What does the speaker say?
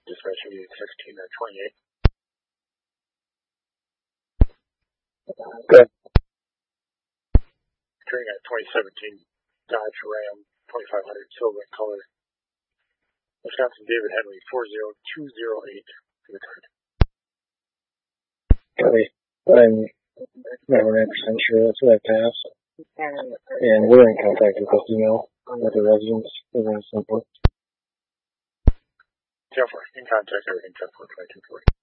Dispatch 8816 at 28. Good. Carrying a 2017 Dodge Ram 2500 silver in color. Wisconsin David Henry 40208 for the card. Copy. I'm 99% sure that's what I passed. And we're in contact with this email with the residents. We're going to support. 10-4, in contact, everything 10-4, 2240.